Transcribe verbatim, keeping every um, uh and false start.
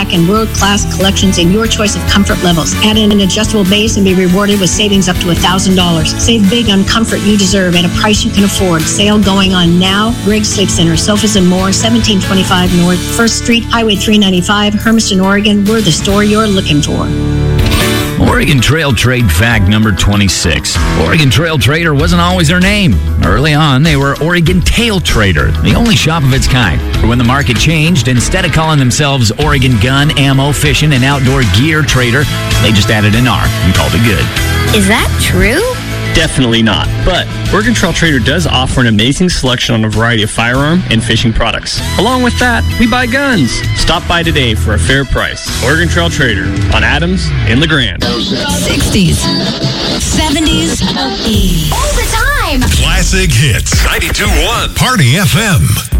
rack and world-class collections in your choice of comfort levels. Add in an adjustable base and be rewarded with savings up to one thousand dollars. Save big on comfort you deserve at a price you can afford. Sale going on now. Greg Sleep Center, sofas and more, seventeen twenty-five North first Street, Highway three ninety-five, Hermiston, Oregon. We're the store you're looking for. Oregon Trail Trade fact number twenty-six. Oregon Trail Trader wasn't always their name. Early on, they were Oregon Tail Trader, the only shop of its kind. But when the market changed, instead of calling themselves Oregon Gun, Ammo, Fishing, and Outdoor Gear Trader, they just added an R and called it good. Is that true? Definitely not. But Oregon Trail Trader does offer an amazing selection on a variety of firearm and fishing products. Along with that, we buy guns. Stop by today for a fair price. Oregon Trail Trader on Adams in LeGrand. sixties, seventies, all the time. Classic hits. ninety-two point one Party F M.